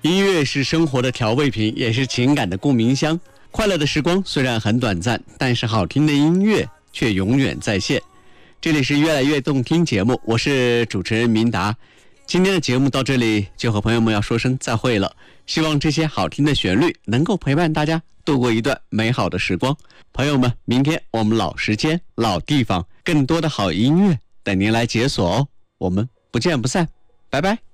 音乐是生活的调味品，也是情感的共鸣箱。快乐的时光虽然很短暂，但是好听的音乐却永远在线。这里是越来越动听节目，我是主持人明达。今天的节目到这里就和朋友们要说声再会了，希望这些好听的旋律能够陪伴大家度过一段美好的时光。朋友们，明天我们老时间老地方更多的好音乐等您来解锁哦，我们不见不散，拜拜。